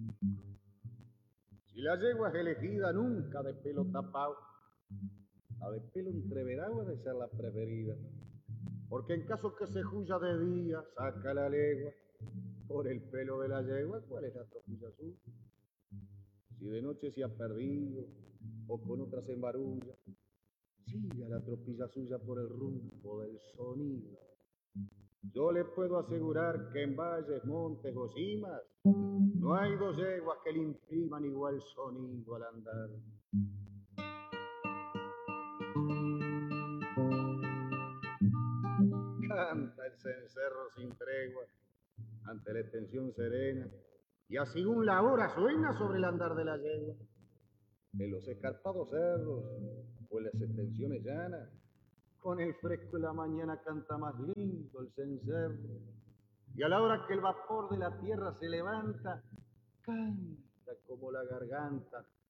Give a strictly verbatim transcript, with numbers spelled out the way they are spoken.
Si la yegua es elegida nunca de pelo tapado, la de pelo entreverado ha de ser la preferida. Porque en caso que se juya de día, saca la legua. Por el pelo de la yegua, ¿cuál es la tropilla suya? Si de noche se ha perdido o con otra se embarulla, sigue a la tropilla suya por el rumbo del sonido. Yo le puedo asegurar que en valles, montes o cimas no hay dos yeguas que le impriman igual sonido al andar. Canta el cencerro sin tregua ante la extensión serena, y así un la hora suena sobre el andar de la yegua. En los escarpados cerros o en las extensiones llanas, con el fresco de la mañana canta más lindo el cencerro. Y a la hora que el vapor de la tierra se levanta, canta como la garganta